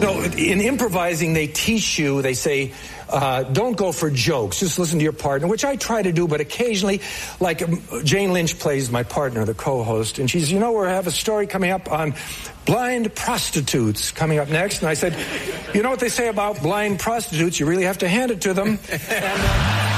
No, in improvising, they teach you, they say, don't go for jokes. Just listen to your partner, which I try to do, but occasionally, like Jane Lynch plays my partner, the co-host, and she says, we have a story coming up on blind prostitutes coming up next. And I said, you know what they say about blind prostitutes? You really have to hand it to them. And,